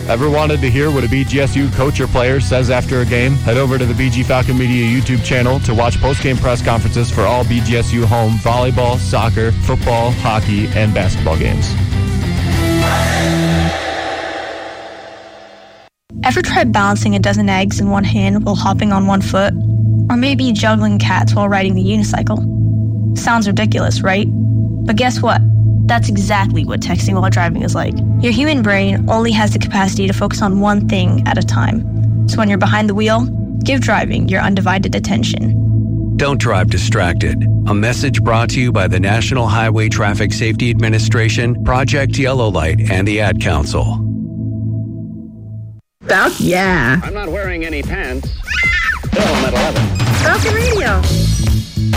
Ever wanted to hear what a BGSU coach or player says after a game? Head over to the BG Falcon Media YouTube channel to watch post-game press conferences for all BGSU home volleyball, soccer, football, hockey, and basketball games. Ever tried balancing a dozen eggs in one hand while hopping on one foot? Or maybe juggling cats while riding the unicycle? Sounds ridiculous, right? But guess what? That's exactly what texting while driving is like. Your human brain only has the capacity to focus on one thing at a time. So when you're behind the wheel, give driving your undivided attention. Don't drive distracted. A message brought to you by the National Highway Traffic Safety Administration, Project Yellow Light, and the Ad Council. Yeah. I'm not wearing any pants. Film at 11. Falcon Radio.